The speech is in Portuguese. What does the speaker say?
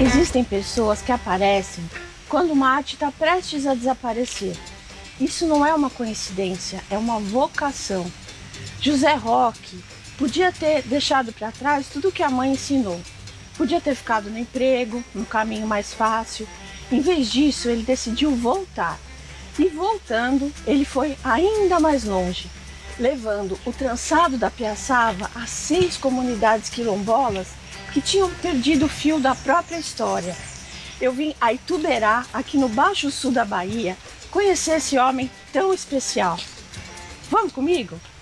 Existem pessoas que aparecem quando uma arte está prestes a desaparecer. Isso não é uma coincidência, é uma vocação. José Roque podia ter deixado para trás tudo o que a mãe ensinou. Podia ter ficado no emprego, no caminho mais fácil. Em vez disso, ele decidiu voltar. E voltando, ele foi ainda mais longe, levando o trançado da Piaçava a 6 comunidades quilombolas que tinham perdido o fio da própria história. Eu vim a Ituberá, aqui no Baixo Sul da Bahia, conhecer esse homem tão especial. Vamos comigo?